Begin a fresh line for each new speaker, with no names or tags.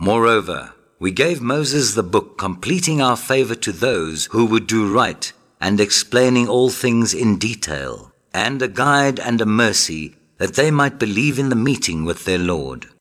Moreover, we gave Moses the book, completing our favor to those who would do right and explaining all things in detail, and a guide and a mercy that they might believe in the meeting with their Lord.